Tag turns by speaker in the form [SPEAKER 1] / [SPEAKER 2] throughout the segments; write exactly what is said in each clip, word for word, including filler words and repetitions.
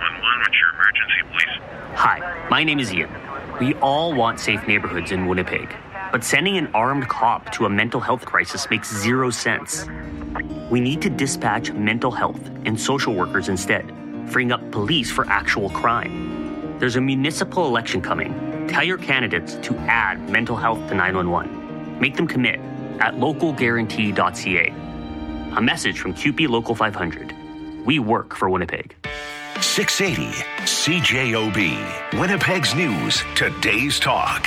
[SPEAKER 1] one one, what's your emergency, please?
[SPEAKER 2] Hi, my name is Ian. We all want safe neighborhoods in Winnipeg, but sending an armed cop to a mental health crisis makes zero sense. We need to dispatch mental health and social workers instead, freeing up police for actual crime. There's a municipal election coming. Tell your candidates to add mental health to nine one one. Make them commit at local guarantee dot c a. A message from Q P Local five hundred. We work for Winnipeg.
[SPEAKER 3] six eighty C J O B, Winnipeg's News, today's talk.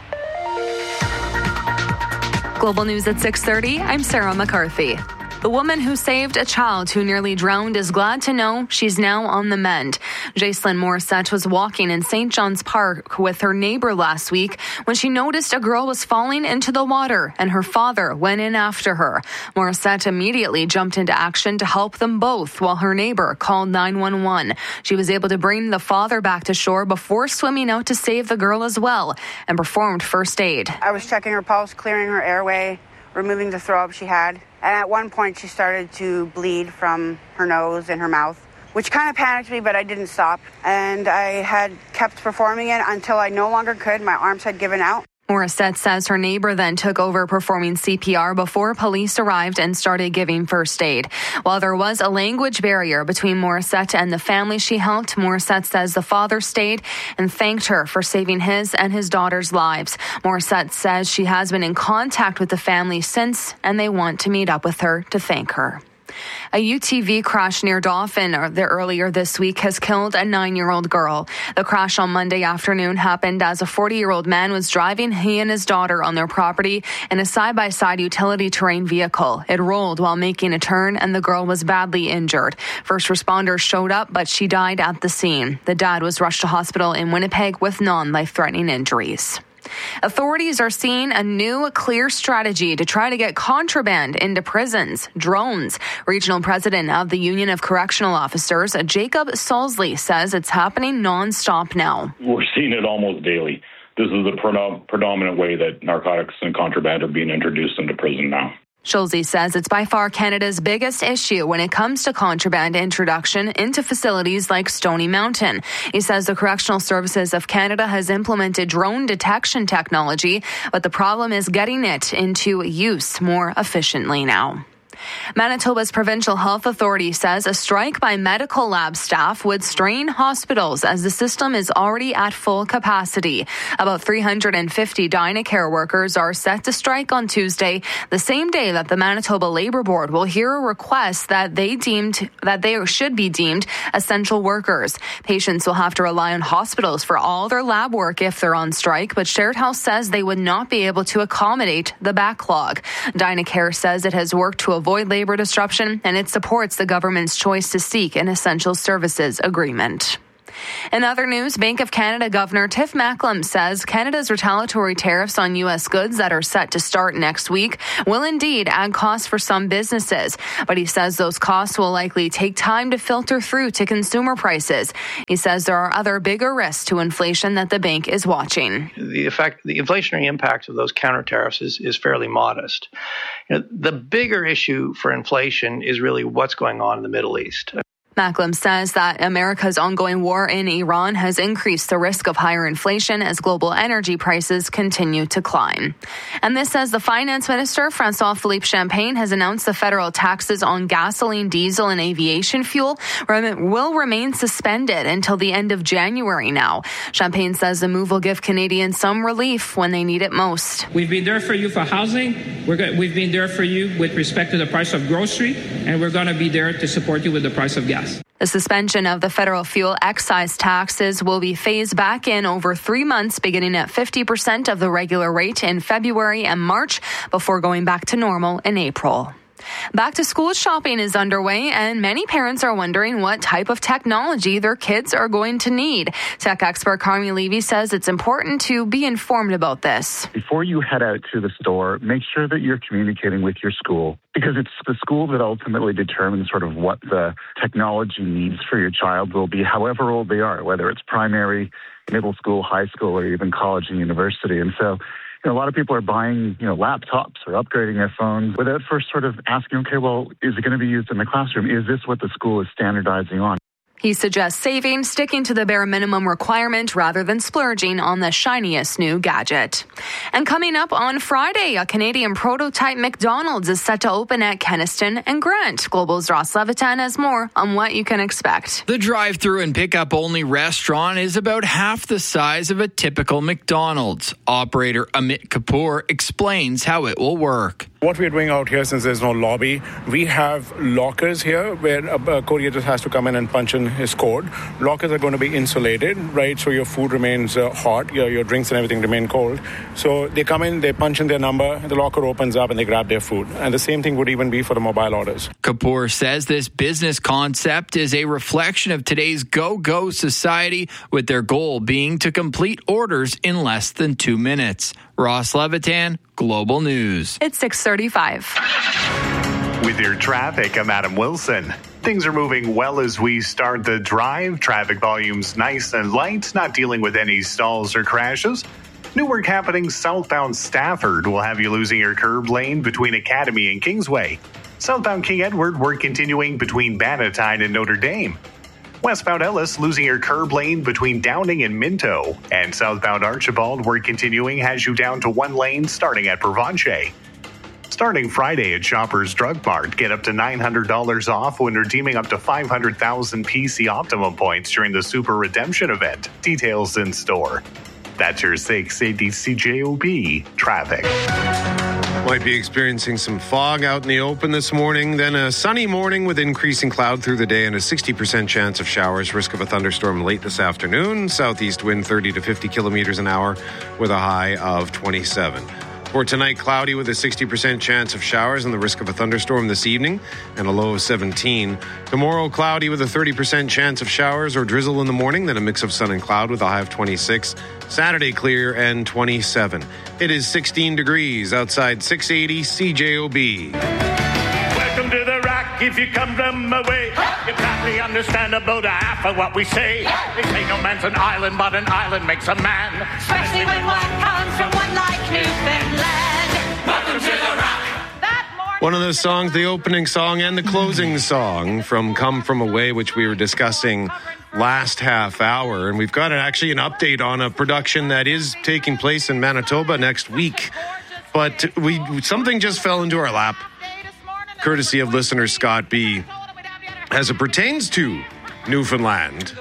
[SPEAKER 4] Global News at six thirty, I'm Sarah McCarthy. The woman who saved a child who nearly drowned is glad to know she's now on the mend. Jacelyn Morissette was walking in Saint John's Park with her neighbor last week when she noticed a girl was falling into the water and her father went in after her. Morissette immediately jumped into action to help them both while her neighbor called nine one one. She was able to bring the father back to shore before swimming out to save the girl as well and performed first aid.
[SPEAKER 5] I was checking her pulse, clearing her airway, removing the throw up she had. And at one point, she started to bleed from her nose and her mouth, which kind of panicked me, but I didn't stop. And I had kept performing it until I no longer could. My arms had given out.
[SPEAKER 4] Morissette says her neighbor then took over performing C P R before police arrived and started giving first aid. While there was a language barrier between Morissette and the family she helped, Morissette says the father stayed and thanked her for saving his and his daughter's lives. Morissette says she has been in contact with the family since, and they want to meet up with her to thank her. A U T V crash near Dauphin earlier this week has killed a nine-year-old girl. The crash on Monday afternoon happened as a forty-year-old man was driving he and his daughter on their property in a side-by-side utility terrain vehicle. It rolled while making a turn and the girl was badly injured. First responders showed up, but she died at the scene. The dad was rushed to hospital in Winnipeg with non-life-threatening injuries. Authorities are seeing a new clear strategy to try to get contraband into prisons, drones. Regional president of the Union of Correctional Officers, Jacob Salsley, says it's happening nonstop now.
[SPEAKER 6] We're seeing it almost daily. This is the predom- predominant way that narcotics and contraband are being introduced into prison now.
[SPEAKER 4] Schulze says it's by far Canada's biggest issue when it comes to contraband introduction into facilities like Stony Mountain. He says the Correctional Services of Canada has implemented drone detection technology, but the problem is getting it into use more efficiently now. Manitoba's Provincial Health Authority says a strike by medical lab staff would strain hospitals as the system is already at full capacity. About three hundred fifty Dynacare workers are set to strike on Tuesday, the same day that the Manitoba Labour Board will hear a request that they deemed that they should be deemed essential workers. Patients will have to rely on hospitals for all their lab work if they're on strike, but Shared Health says they would not be able to accommodate the backlog. Dynacare says it has worked to avoid labor disruption, and it supports the government's choice to seek an essential services agreement. In other news, Bank of Canada Governor Tiff Macklem says Canada's retaliatory tariffs on U S goods that are set to start next week will indeed add costs for some businesses. But he says those costs will likely take time to filter through to consumer prices. He says there are other bigger risks to inflation that the bank is watching.
[SPEAKER 7] The effect, the inflationary impact of those counter tariffs is, is fairly modest. You know, the bigger issue for inflation is really what's going on in the Middle East.
[SPEAKER 4] Macklem says that America's ongoing war in Iran has increased the risk of higher inflation as global energy prices continue to climb. And this says the finance minister, Francois-Philippe Champagne, has announced the federal taxes on gasoline, diesel, and aviation fuel will remain suspended until the end of January now. Champagne says the move will give Canadians some relief when they need it most.
[SPEAKER 8] We've been there for you for housing. We're go- we've been there for you with respect to the price of grocery, and we're going to be there to support you with the price of gas.
[SPEAKER 4] The suspension of the federal fuel excise taxes will be phased back in over three months, beginning at fifty percent of the regular rate in February and March, before going back to normal in April. Back to school shopping is underway, and many parents are wondering what type of technology their kids are going to need. Tech expert Carmi Levy says it's important to be informed about this.
[SPEAKER 9] Before you head out to the store, make sure that you're communicating with your school, because it's the school that ultimately determines sort of what the technology needs for your child will be, however old they are, whether it's primary, middle school, high school, or even college and university. And so You know, a lot of people are buying, you know, laptops or upgrading their phones without first sort of asking, okay, well, is it going to be used in the classroom? Is this what the school is standardizing on?
[SPEAKER 4] He suggests saving, sticking to the bare minimum requirement rather than splurging on the shiniest new gadget. And coming up on Friday, a Canadian prototype McDonald's is set to open at Kenaston and Grant. Global's Ross Levitan has more on what you can expect.
[SPEAKER 10] The drive-through and pickup-only restaurant is about half the size of a typical McDonald's. Operator Amit Kapoor explains how it will work.
[SPEAKER 11] What we're doing out here, since there's no lobby, we have lockers here where a, a courier just has to come in and punch in his code. Lockers are going to be insulated, right? So your food remains uh, hot, your, your drinks and everything remain cold. So they come in, they punch in their number, the locker opens up and they grab their food. And the same thing would even be for the mobile orders.
[SPEAKER 10] Kapoor says this business concept is a reflection of today's go-go society, with their goal being to complete orders in less than two minutes. Ross Levitan, Global News.
[SPEAKER 4] It's six thirty-five.
[SPEAKER 1] With your traffic, I'm Adam Wilson. Things are moving well as we start the drive. Traffic volume's nice and light, not dealing with any stalls or crashes. New work happening southbound Stafford will have you losing your curb lane between Academy and Kingsway. Southbound King Edward, work continuing between Bannatyne and Notre Dame. Westbound Ellis, losing your curb lane between Downing and Minto. And southbound Archibald, work continuing, has you down to one lane starting at Provencher. Starting Friday at Shoppers Drug Mart, get up to nine hundred dollars off when redeeming up to five hundred thousand P C Optimum points during the Super Redemption event. Details in store. That's your six eighty C J O B traffic.
[SPEAKER 12] Might be experiencing some fog out in the open this morning, then a sunny morning with increasing cloud through the day and a sixty percent chance of showers, risk of a thunderstorm late this afternoon. Southeast wind thirty to fifty kilometers an hour with a high of twenty-seven. For tonight, cloudy with a sixty percent chance of showers and the risk of a thunderstorm this evening and a low of seventeen. Tomorrow, cloudy with a thirty percent chance of showers or drizzle in the morning, then a mix of sun and cloud with a high of twenty-six. Saturday, clear and twenty-seven. It is sixteen degrees outside six eighty C J O B.
[SPEAKER 13] Welcome to the rock. If you come from away, you probably understand about half of what we say. They say no man's an island, but an island makes a man.
[SPEAKER 14] Especially when one comes from one like Newfoundland. Welcome to the rock.
[SPEAKER 12] One of the songs, the opening song and the closing song from Come From Away, which we were discussing last half hour. And we've got an, actually an update on a production that is taking place in Manitoba next week. But we something just fell into our lap, courtesy of listener Scott B, as it pertains to Newfoundland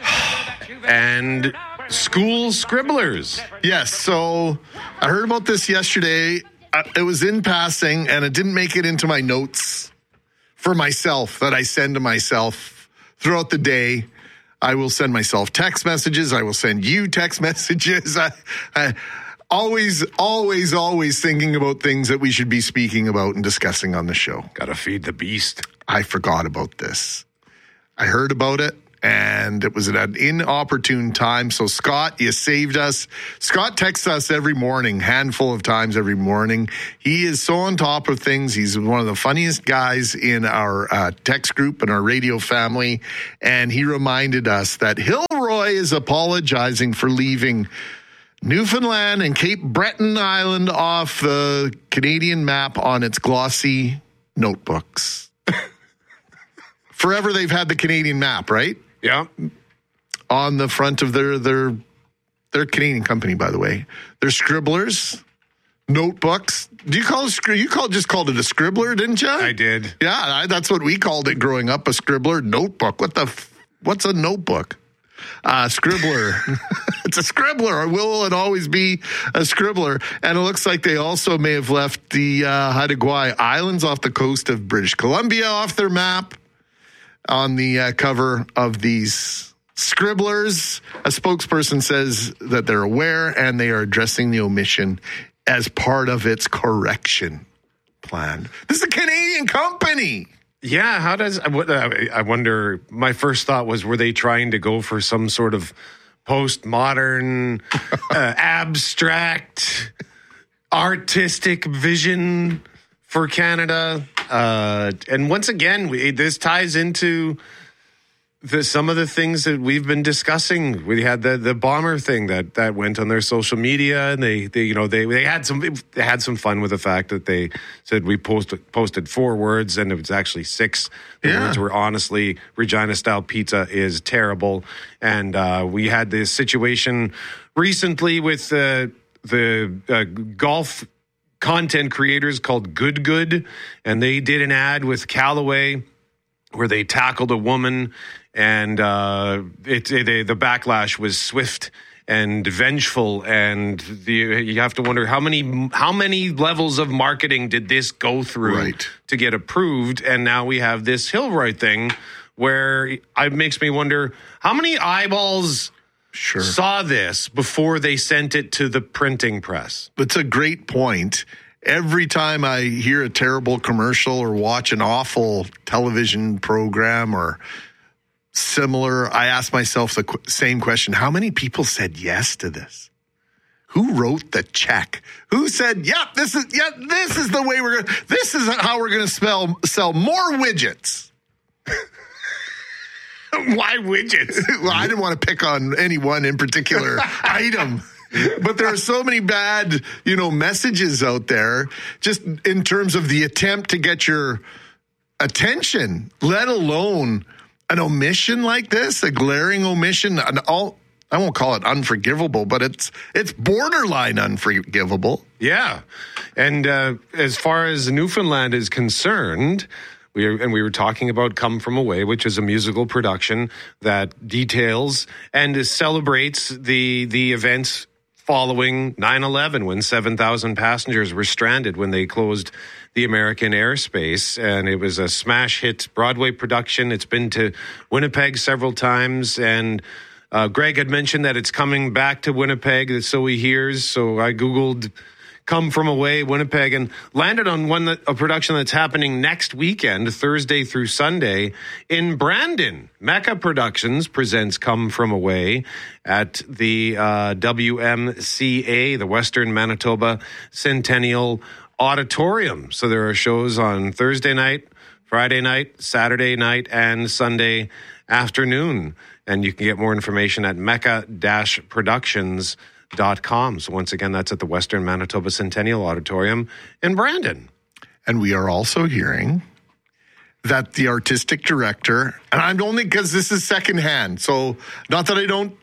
[SPEAKER 12] and school scribblers.
[SPEAKER 15] Yes, so I heard about this yesterday. Uh, it was in passing, and it didn't make it into my notes for myself that I send to myself throughout the day. I will send myself text messages. I will send you text messages. I, I always, always, always thinking about things that we should be speaking about and discussing on the show.
[SPEAKER 12] Got to feed the beast.
[SPEAKER 15] I forgot about this. I heard about it, and it was at an inopportune time. So, Scott, you saved us. Scott texts us every morning, handful of times every morning. He is so on top of things. He's one of the funniest guys in our uh, text group and our radio family. And he reminded us that Hilroy is apologizing for leaving Newfoundland and Cape Breton Island off the Canadian map on its glossy notebooks. Forever they've had the Canadian map, right?
[SPEAKER 12] Yeah.
[SPEAKER 15] On the front of their their their Canadian company, by the way. They're scribblers, notebooks. Do you call it you call just called it a scribbler, didn't you?
[SPEAKER 12] I did.
[SPEAKER 15] Yeah, I, that's what we called it growing up, a scribbler notebook. What the f- what's a notebook? Uh, scribbler. It's a scribbler, or will it always be a scribbler? And it looks like they also may have left the uh, Haida Gwaii Islands off the coast of British Columbia off their map on the uh, cover of these scribblers. A spokesperson says that they're aware and they are addressing the omission as part of its correction plan. This is a Canadian company.
[SPEAKER 12] Yeah, how does, I wonder, my first thought was, were they trying to go for some sort of postmodern, uh, abstract, artistic vision for Canada? Uh, and once again, we, this ties into the, some of the things that we've been discussing. We had the, the bomber thing that, that went on their social media, and they, they you know they, they had some they had some fun with the fact that they said we posted posted four words and it was actually six. The
[SPEAKER 15] Yeah.
[SPEAKER 12] words were honestly, Regina style pizza is terrible, and uh, we had this situation recently with uh, the uh, golf content creators called Good Good, and they did an ad with Callaway where they tackled a woman, and uh, it, it, it, the backlash was swift and vengeful, and the, you have to wonder how many how many levels of marketing did this go through
[SPEAKER 15] Right.
[SPEAKER 12] to get approved, and now we have this Hilroy thing where it makes me wonder how many eyeballs
[SPEAKER 15] Sure.
[SPEAKER 12] saw this before they sent it to the printing press.
[SPEAKER 15] It's a great point. Every time I hear a terrible commercial or watch an awful television program or similar, I ask myself the qu- same question. How many people said yes to this? Who wrote the check? Who said, yep, this is, yep, this is the way we're going to, this is how we're going to spell, sell more widgets.
[SPEAKER 12] Why widgets?
[SPEAKER 15] Well, I didn't want to pick on any one in particular item. But there are so many bad, you know, messages out there just in terms of the attempt to get your attention, let alone an omission like this, a glaring omission. An all, I won't call it unforgivable, but it's it's borderline unforgivable.
[SPEAKER 12] Yeah. And uh, as far as Newfoundland is concerned, we are, and we were talking about Come From Away, which is a musical production that details and celebrates the the events following nine eleven, when seven thousand passengers were stranded when they closed the American airspace. And it was a smash hit Broadway production. It's been to Winnipeg several times. And uh, Greg had mentioned that it's coming back to Winnipeg, so he hears. So I Googled Come From Away, Winnipeg, and landed on one that, a production that's happening next weekend, Thursday through Sunday, in Brandon. Mecca Productions presents Come From Away at the uh, W M C A, the Western Manitoba Centennial Auditorium. So there are shows on Thursday night, Friday night, Saturday night, and Sunday afternoon. And you can get more information at mecca dash productions dot com. So once again, that's at the Western Manitoba Centennial Auditorium in Brandon.
[SPEAKER 15] And we are also hearing that the artistic director, and I'm only because this is secondhand, so not that I don't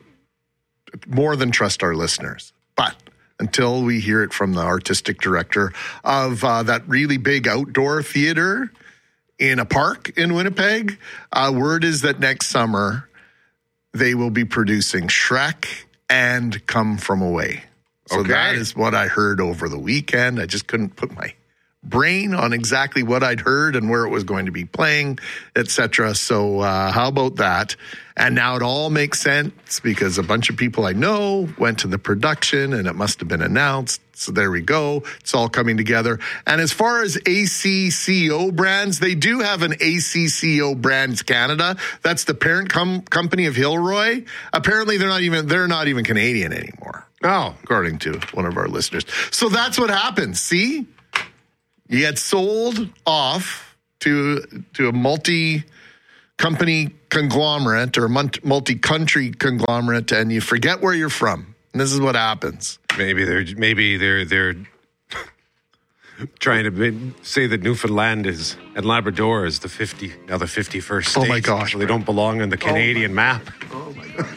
[SPEAKER 15] more than trust our listeners, but until we hear it from the artistic director of uh, that really big outdoor theater in a park in Winnipeg, uh, word is that next summer they will be producing Shrek and Come From Away. So
[SPEAKER 12] Okay.
[SPEAKER 15] that is what I heard over the weekend. I just couldn't put my brain on exactly what I'd heard and where it was going to be playing, et cetera. So uh, how about that? And now it all makes sense because a bunch of people I know went to the production and it must have been announced. So there we go. It's all coming together. And as far as A C C O brands, they do have an A C C O Brands Canada. That's the parent com- company of Hilroy. Apparently they're not even they're not even Canadian anymore.
[SPEAKER 12] Oh,
[SPEAKER 15] according to one of our listeners. So that's what happens. See? You get sold off to to a multi-company conglomerate or multi-country conglomerate, and you forget where you're from. And this is what happens.
[SPEAKER 12] Maybe they're maybe they're they're trying to be, say that Newfoundland is and Labrador is the fifty now the fifty-first state.
[SPEAKER 15] Oh my gosh,
[SPEAKER 12] so they don't belong on the Canadian
[SPEAKER 15] oh
[SPEAKER 12] map.
[SPEAKER 15] Oh my gosh.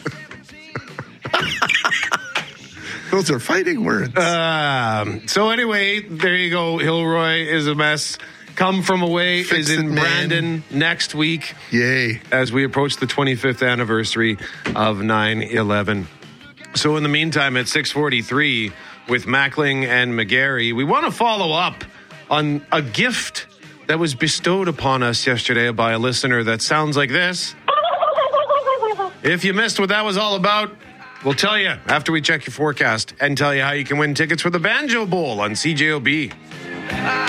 [SPEAKER 15] Those are fighting words.
[SPEAKER 12] Um, so anyway, there you go. Hilroy is a mess. Come From Away
[SPEAKER 15] Fix
[SPEAKER 12] is in
[SPEAKER 15] it, man.
[SPEAKER 12] Brandon next week.
[SPEAKER 15] Yay.
[SPEAKER 12] As we approach the twenty-fifth anniversary of nine eleven. So in the meantime, at six forty-three with Mackling and McGarry, we want to follow up on a gift that was bestowed upon us yesterday by a listener that sounds like this. If you missed what that was all about, we'll tell you after we check your forecast and tell you how you can win tickets for the Banjo Bowl on C J O B.